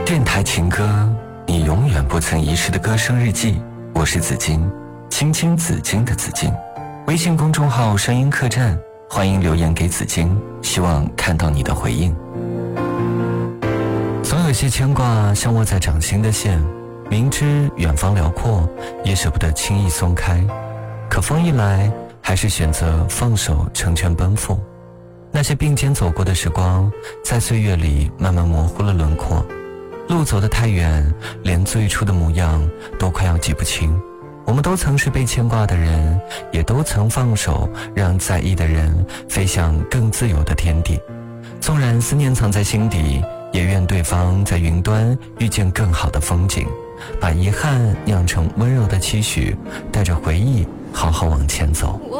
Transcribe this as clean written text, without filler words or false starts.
电台情歌，你永远不曾遗失的歌声日记。我是紫金，青青紫金的紫金。微信公众号声音客栈，欢迎留言给紫金，希望看到你的回应。总有些牵挂像握在掌心的线，明知远方辽阔，也舍不得轻易松开，可风一来，还是选择放手成全奔赴。那些并肩走过的时光，在岁月里慢慢模糊了轮廓，路走得太远，连最初的模样都快要记不清。我们都曾是被牵挂的人，也都曾放手让在意的人飞向更自由的天地。纵然思念藏在心底，也愿对方在云端遇见更好的风景，把遗憾酿成温柔的期许，带着回忆好好往前走。